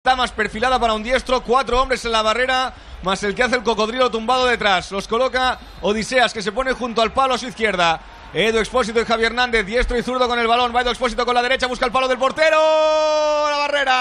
Está más perfilada para un diestro, 4 hombres en la barrera, más el que hace el cocodrilo tumbado detrás. Los coloca Odiseas, que se pone junto al palo a su izquierda. Edu Expósito y Javier Hernández, diestro y zurdo con el balón. Va Edu Expósito con la derecha, busca el palo del portero. ¡La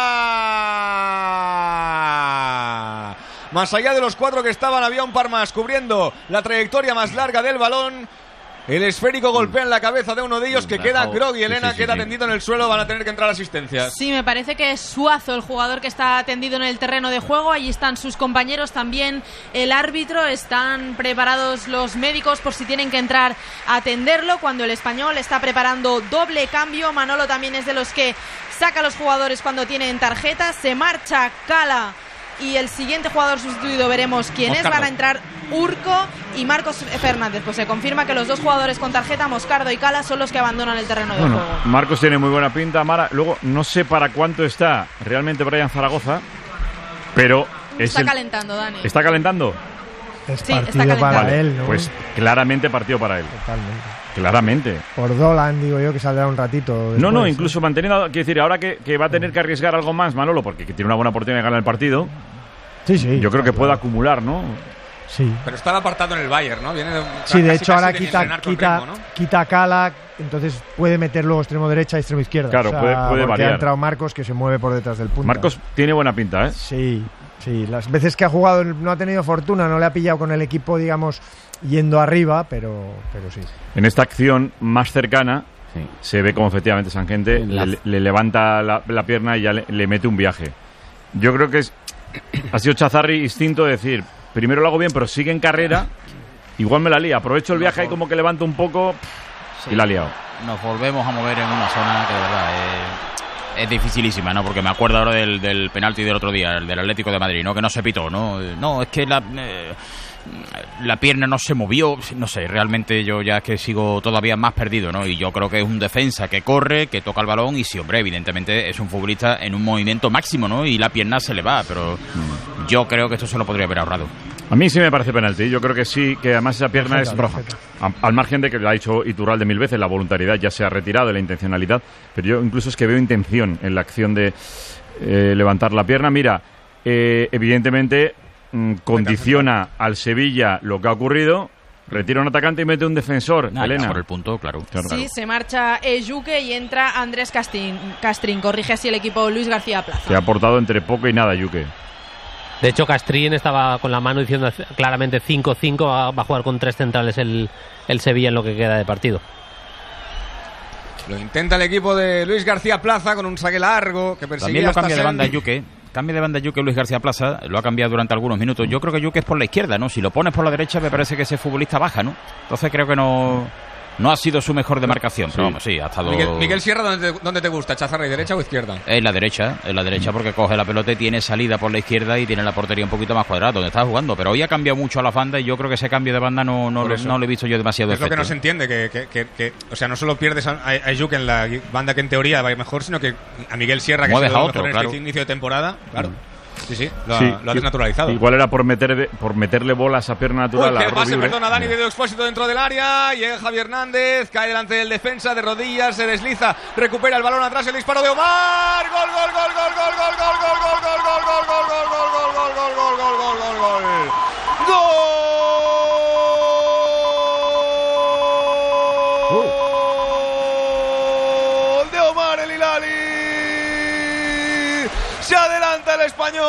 barrera! Más allá de los 4 que estaban, había un par más cubriendo la trayectoria más larga del balón. El esférico golpea en la cabeza de uno de ellos, que queda groggy. Elena queda tendido en el suelo, van a tener que entrar asistencias. Sí, me parece que es Suazo el jugador que está tendido en el terreno de juego. Allí están sus compañeros, también el árbitro. Están preparados los médicos por si tienen que entrar a atenderlo, cuando el español está preparando doble cambio. Manolo también es de los que saca a los jugadores cuando tienen tarjeta. Se marcha Cala y el siguiente jugador sustituido veremos quién es. Van a entrar Urco y Marcos Fernández. Pues se confirma que los dos jugadores con tarjeta, Moscardo y Cala, son los que abandonan el terreno de juego. Marcos tiene muy buena pinta, Mara. Luego no sé para cuánto está realmente Brian Zaragoza, pero está calentando, Dani. ¿Está calentando? Es partido para él, ¿no? Pues claramente partido para él. Totalmente. Claramente. Por Dolan, digo yo, que saldrá un ratito después. No, incluso manteniendo, quiero decir, ahora que va a tener que arriesgar algo más Manolo, porque tiene una buena oportunidad de ganar el partido. Sí. Yo creo que puede acumular, ¿no? Sí. Pero estaba apartado en el Bayern, ¿no? Viene de hecho ahora quita Cala, entonces puede meter luego extremo derecha y extremo izquierda. Claro, puede variar. Ha entrado Marcos, que se mueve por detrás del punta. Marcos tiene buena pinta, ¿eh? Sí. Las veces que ha jugado no ha tenido fortuna, no le ha pillado con el equipo, digamos, yendo arriba, pero sí. En esta acción más cercana, se ve como efectivamente Sangente le levanta la pierna y ya le mete un viaje. Yo creo que ha sido Chazarri instinto de decir, primero lo hago bien, pero sigue en carrera, igual me la lía, aprovecho el viaje ahí como que levanto un poco y la ha liado. Nos volvemos a mover en una zona que de verdad es dificilísima, ¿no? Porque me acuerdo ahora del penalti del otro día, el del Atlético de Madrid, ¿no? Que no se pitó, ¿no? No, es que la pierna no se movió, no sé, realmente yo ya es que sigo todavía más perdido, ¿no? Y yo creo que es un defensa que corre, que toca el balón y sí, hombre, evidentemente es un futbolista en un movimiento máximo, ¿no? Y la pierna se le va, pero yo creo que esto se lo podría haber ahorrado. A mí sí me parece penalti, yo creo que sí, que además esa pierna es roja. Al margen de que lo ha dicho Iturralde 1000 veces, la voluntariedad ya se ha retirado de la intencionalidad, pero yo incluso es que veo intención en la acción de levantar la pierna. Mira, evidentemente condiciona al Sevilla lo que ha ocurrido, retira un atacante y mete un defensor. Elena. Por el punto, claro. Sí, se marcha Ejuque y entra Andrés Castrín. Corrige así el equipo Luis García Plaza. Se ha aportado entre poco y nada Ejuque. De hecho, Castrín estaba con la mano diciendo claramente 5-5, va a jugar con 3 centrales el Sevilla en lo que queda de partido. Lo intenta el equipo de Luis García Plaza con un saque largo que persigue. También lo cambia de banda Ejuque. Cambia de banda Ejuque Luis García Plaza, lo ha cambiado durante algunos minutos. Yo creo que Ejuque es por la izquierda, ¿no? Si lo pones por la derecha me parece que ese futbolista baja, ¿no? Entonces creo que no ha sido su mejor demarcación. Pero vamos, sí, ha estado... Miguel Sierra, ¿dónde te gusta? ¿Chazarri, derecha o izquierda? Es la derecha porque coge la pelota y tiene salida por la izquierda y tiene la portería un poquito más cuadrada donde está jugando. Pero hoy ha cambiado mucho a la banda y yo creo que ese cambio de banda no lo he visto yo demasiado efecto. Es lo que no se entiende, que o sea, no solo pierdes a Ejuque en la banda que en teoría va a ir mejor, sino que a Miguel Sierra, que mueves ha sido a otro, mejor en este inicio de temporada, claro. Sí, lo ha desnaturalizado. Igual era por meterle bola a esa pierna natural. Que pase, perdona, Dani de Expósito dentro del área. Llega Javier Hernández, cae delante del defensa de rodillas, se desliza, recupera el balón atrás, el disparo de Omar. Gol. ¡Gol! De Omar el Hilali. Se adelanta el español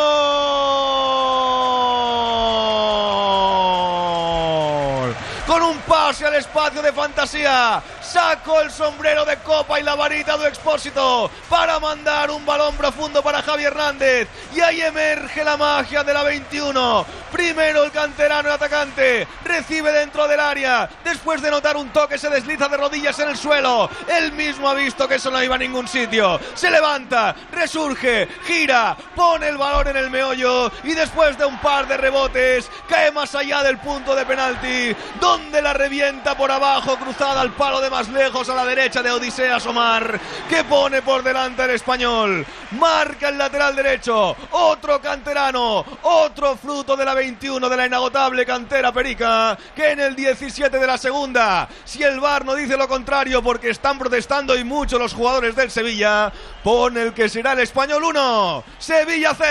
con un pase al espacio de fantasía. Sacó el sombrero de copa y la varita de Expósito para mandar un balón profundo para Javier Hernández. Y ahí emerge la magia de la 21. Primero el canterano, el atacante, recibe dentro del área. Después de notar un toque, se desliza de rodillas en el suelo. Él mismo ha visto que eso no iba a ningún sitio. Se levanta, resurge, gira, pone el balón en el meollo. Y después de un par de rebotes, cae más allá del punto de penalti, donde la revienta por abajo, cruzada al palo de más lejos a la derecha de Odiseas Omar, que pone por delante el Español. Marca el lateral derecho, otro canterano, otro fruto de la 21 de la inagotable cantera perica, que en el 17 de la segunda, si el VAR no dice lo contrario porque están protestando y mucho los jugadores del Sevilla, pone el que será el Español 1, Sevilla 0.